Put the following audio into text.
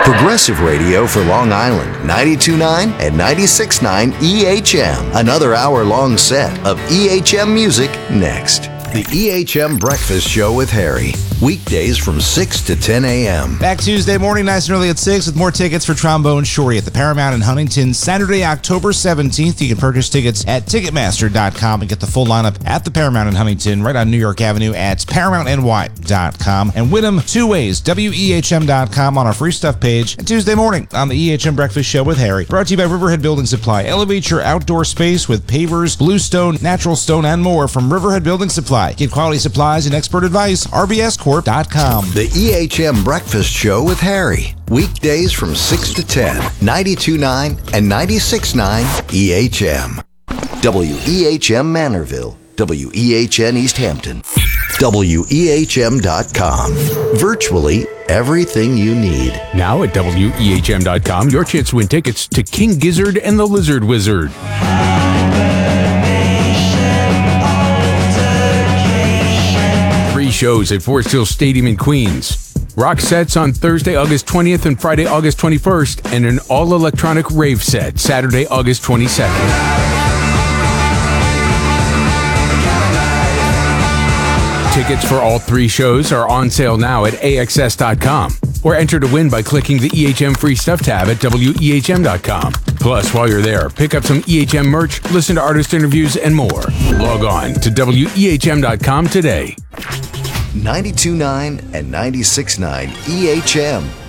Progressive radio for Long Island, 92.9 and 96.9 EHM. Another hour-long set of EHM music next. The EHM Breakfast Show with Harry. Weekdays from 6 to 10 a.m. Back Tuesday morning, nice and early at 6 with more tickets for Trombone Shorty at the Paramount in Huntington, Saturday, October 17th. You can purchase tickets at Ticketmaster.com and get the full lineup at the Paramount in Huntington, right on New York Avenue at ParamountNY.com. And win them two ways, WEHM.com on our free stuff page, and Tuesday morning on the EHM Breakfast Show with Harry. Brought to you by Riverhead Building Supply. Elevate your outdoor space with pavers, bluestone, natural stone, and more from Riverhead Building Supply. Get quality supplies and expert advice, rbscorp.com. The EHM Breakfast Show with Harry. Weekdays from 6 to 10, 92.9 and 96.9 EHM. WEHM Manorville, WEHN East Hampton, WEHM.com. Virtually everything you need. Now at WEHM.com, your chance to win tickets to King Gizzard and the Lizard Wizard. Shows at Forest Hill Stadium in Queens. Rock sets on Thursday, August 20th and Friday, August 21st, and an all-electronic rave set Saturday, August 22nd. Tickets for all three shows are on sale now at AXS.com, or enter to win by clicking the EHM Free Stuff tab at WEHM.com. Plus, while you're there, pick up some EHM merch, listen to artist interviews, and more. Log on to WEHM.com today. 92.9 and 96.9 EHM.